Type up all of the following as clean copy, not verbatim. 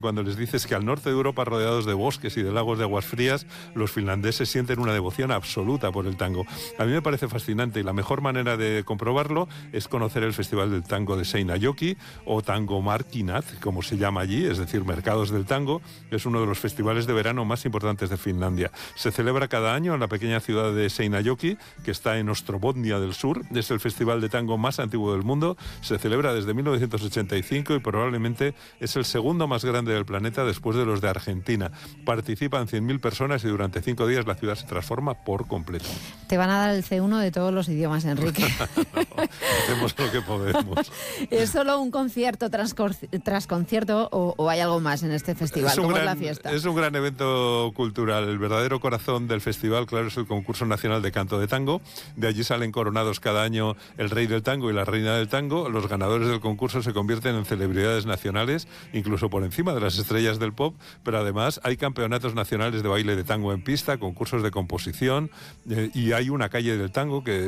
Cuando les dices que al norte de Europa, rodeados de bosques y de lagos de aguas frías, los finlandeses sienten una devoción absoluta por el tango. A mí me parece fascinante y la mejor manera de comprobarlo es conocer el Festival del Tango de Seinäjoki o Tango Markkinat, como se llama allí, es decir, Mercados del Tango. Es uno de los festivales de verano más importantes de Finlandia. Se celebra cada año en la pequeña ciudad de Seinäjoki, que está en Ostrobotnia del Sur. Es el festival de tango más antiguo del mundo. Se celebra desde 1985 y probablemente es el segundo más grande del planeta después de los de Argentina. Participan 100.000 personas y durante 5 días la ciudad se transforma por completo. Te van a dar el C1 de todos los idiomas, Enrique. No, hacemos lo que podemos. ¿Es solo un concierto tras concierto o hay algo más en este festival? ¿Cómo es la fiesta? Es un gran evento cultural. El verdadero corazón del festival, claro, es el concurso nacional de canto de tango. De allí salen coronados cada año el rey del tango y la reina del tango. Los ganadores del concurso se convierten en celebridades nacionales, incluso por encima de las estrellas del pop, pero además hay campeonatos nacionales de baile de tango en pista, concursos de composición, y hay una calle del tango que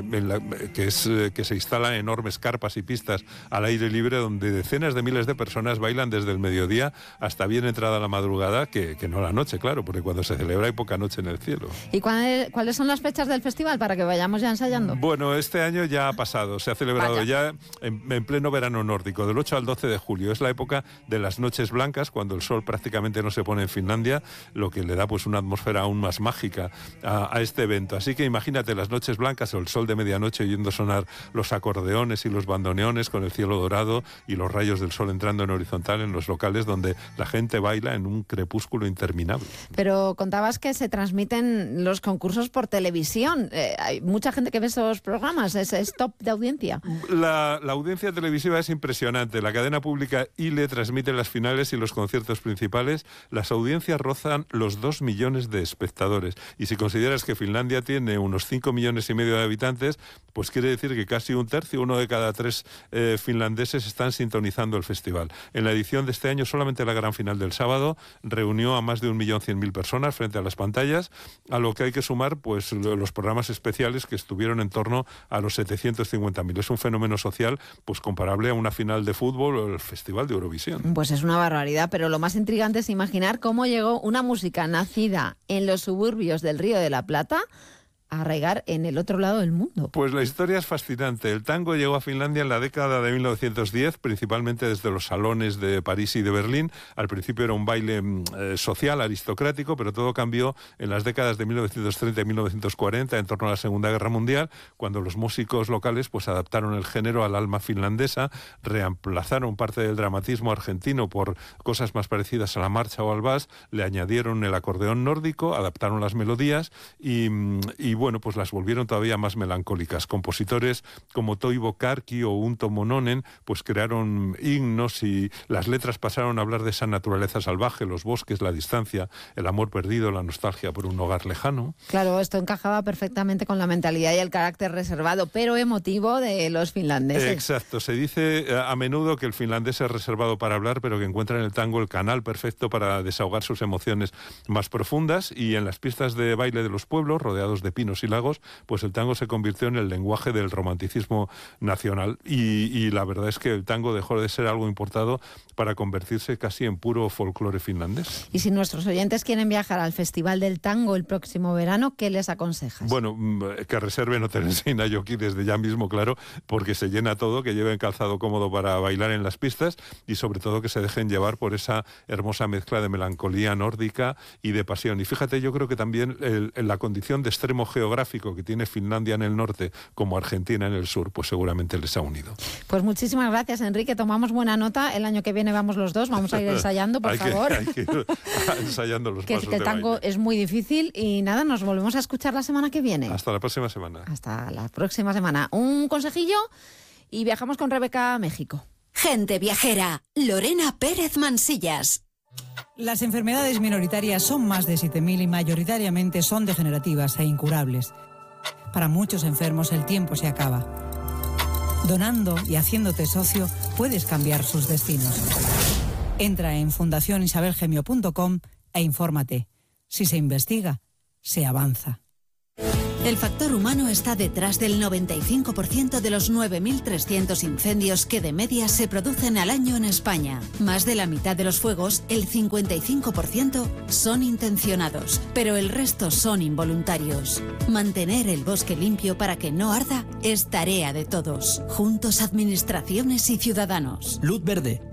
se instala en enormes carpas y pistas al aire libre donde decenas de miles de personas bailan desde el mediodía hasta bien entrada la madrugada, que no la noche, claro, porque cuando se celebra hay poca noche en el cielo. ¿Y cuáles son las fechas del festival para que vayamos ya ensayando? Bueno, este año ya ha pasado, se ha celebrado ya en pleno verano nórdico, del 8 al 12 de julio. Es la época de las noches blancas, cuando el sol prácticamente no se pone en Finlandia, lo que le da pues una atmósfera aún más mágica a este evento. Así que imagínate las noches blancas o el sol de medianoche oyendo sonar los acordeones y los bandoneones con el cielo dorado y los rayos del sol entrando en horizontal en los locales donde la gente baila en un crepúsculo interminable. Pero contabas que se transmiten los concursos por televisión. Hay mucha gente que ve esos programas, es top de audiencia. La audiencia televisiva es impresionante. La cadena pública ILE transmite las finales y los conciertos principales. Las audiencias rozan los 2 millones de espectadores. Y si consideras que Finlandia tiene unos 5,5 millones de habitantes, pues quiere decir que casi un tercio, 1 de cada 3 finlandeses están sintonizando el festival. En la edición de este año, solamente la gran final del sábado reunió a más de 1.100.000 personas frente a las pantallas, a lo que hay que sumar pues los programas especiales que estuvieron en torno a los 750.000. Es un fenómeno social pues comparable a una final de fútbol o el Festival de Eurovisión. Pues es una barbaridad, pero lo más intrigante es imaginar cómo llegó una música nacida en los suburbios del Río de la Plata a arraigar en el otro lado del mundo. Pues la historia es fascinante. El tango llegó a Finlandia en la década de 1910, principalmente desde los salones de París y de Berlín. Al principio era un baile social, aristocrático, pero todo cambió en las décadas de 1930 y 1940, en torno a la Segunda Guerra Mundial, cuando los músicos locales pues adaptaron el género al alma finlandesa, reemplazaron parte del dramatismo argentino por cosas más parecidas a la marcha o al vals, le añadieron el acordeón nórdico, adaptaron las melodías y bueno, pues las volvieron todavía más melancólicas. Compositores como Toivo Karki o Unto Mononen pues crearon himnos y las letras pasaron a hablar de esa naturaleza salvaje, los bosques, la distancia, el amor perdido, la nostalgia por un hogar lejano. Claro, esto encajaba perfectamente con la mentalidad y el carácter reservado, pero emotivo de los finlandeses. Exacto, se dice a menudo que el finlandés es reservado para hablar, pero que encuentra en el tango el canal perfecto para desahogar sus emociones más profundas, y en las pistas de baile de los pueblos, rodeados de pinos y lagos, pues el tango se convirtió en el lenguaje del romanticismo nacional y la verdad es que el tango dejó de ser algo importado para convertirse casi en puro folclore finlandés. Y si nuestros oyentes quieren viajar al Festival del Tango el próximo verano, ¿qué les aconsejas? Bueno, que reserven hotel en Seinäjoki desde ya mismo, claro, porque se llena todo, que lleven calzado cómodo para bailar en las pistas y sobre todo que se dejen llevar por esa hermosa mezcla de melancolía nórdica y de pasión. Y fíjate, yo creo que también la condición de extremo geográfico que tiene Finlandia en el norte como Argentina en el sur, pues seguramente les ha unido. Pues muchísimas gracias, Enrique. Tomamos buena nota. El año que viene vamos los dos. Vamos a ir ensayando, por favor. Hay que ir ensayando los pasos que el tango es muy difícil y nada, nos volvemos a escuchar la semana que viene. Hasta la próxima semana. Hasta la próxima semana. Un consejillo y viajamos con Rebeca a México. Gente viajera, Lorena Pérez Mansillas. Las enfermedades minoritarias son más de 7.000 y mayoritariamente son degenerativas e incurables. Para muchos enfermos el tiempo se acaba. Donando y haciéndote socio puedes cambiar sus destinos. Entra en fundacionisabelgemio.com e infórmate. Si se investiga, se avanza. El factor humano está detrás del 95% de los 9.300 incendios que de media se producen al año en España. Más de la mitad de los fuegos, el 55%, son intencionados, pero el resto son involuntarios. Mantener el bosque limpio para que no arda es tarea de todos. Juntos, administraciones y ciudadanos. Luz verde.